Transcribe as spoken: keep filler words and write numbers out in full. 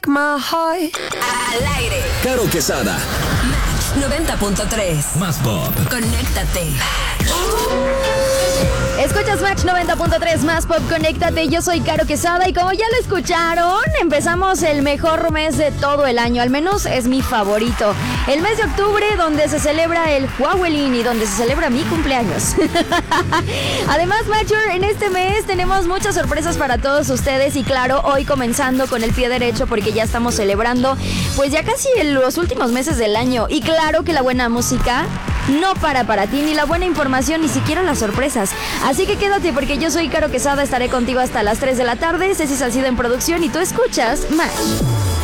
My heart. Al aire. Caro Quezada. Match noventa punto tres. Más pop. Conéctate. Escuchas Match noventa punto tres, Más Pop, conéctate. Yo soy Caro Quezada y como ya lo escucharon, empezamos el mejor mes de todo el año. Al menos es mi favorito. El mes de octubre, donde se celebra el Huahuelín y donde se celebra mi cumpleaños. Además, Matcher, en este mes tenemos muchas sorpresas para todos ustedes. Y claro, hoy comenzando con el pie derecho porque ya estamos celebrando pues ya casi en los últimos meses del año. Y claro que la buena música no para para ti, ni la buena información, ni siquiera las sorpresas. Así que quédate porque yo soy Caro Quezada, estaré contigo hasta las tres de la tarde. Ceci Salcido en producción y tú escuchas Match.